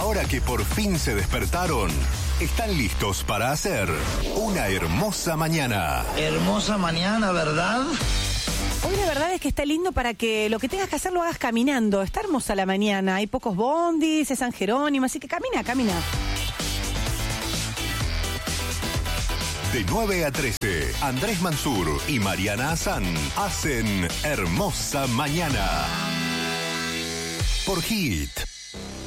ahora que por fin se despertaron, están listos para hacer una hermosa mañana. Hermosa mañana, ¿verdad? Hoy la verdad es que está lindo para que lo que tengas que hacer lo hagas caminando. Está hermosa la mañana, hay pocos bondis, es San Jerónimo, así que camina. De 9 a 13, Andrés Mansur y Mariana Hassan hacen Hermosa Mañana. Por Hit.